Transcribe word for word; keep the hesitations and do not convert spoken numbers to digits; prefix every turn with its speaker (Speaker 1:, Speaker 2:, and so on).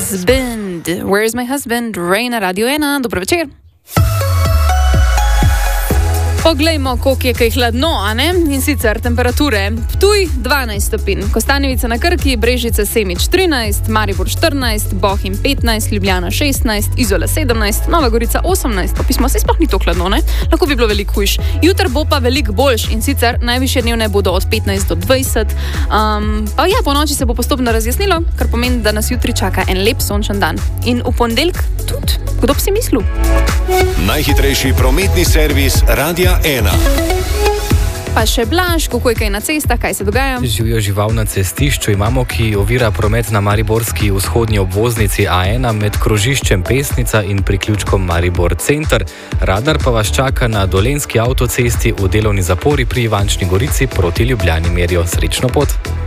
Speaker 1: Husband. Where's my husband? Ray na Radio ena. Dobro večer. Poglejmo, koliko je kaj hladno, a ne? In sicer temperature. Ptuj dvanajst stopinj, Kostanjevica na Krki, Brežice, Semič trinajst, Maribor štirinajst, Bohinj petnajst, Ljubljana šestnajst, Izola sedemnajst, Nova Gorica osemnajst. Pa pismo, se sploh ni to hladno, ne? Lahko bi bilo veliko hujš. Jutr bo pa veliko boljš in sicer najvišje dnevne bodo od petnajst do dvajset. Um, pa ja, po noči se bo postopno razjasnilo, kar pomeni, da nas jutri čaka en lep sončen dan. In v ponedeljek tudi. Kdo bi si mislil?
Speaker 2: Najhitrejši prometni servis Radia ena.
Speaker 1: Pa še Blaž, kako je kaj na cestah, kaj se dogaja?
Speaker 3: Živijo žival na cestišču, imamo, ki ovira promet na mariborski vzhodnji obvoznici A ena med krožiščem Pesnica in priključkom Maribor Center. Radar pa vas čaka na dolenjski avtocesti v delovni zapori pri Ivančni Gorici proti Ljubljani. Merijo srečno pot.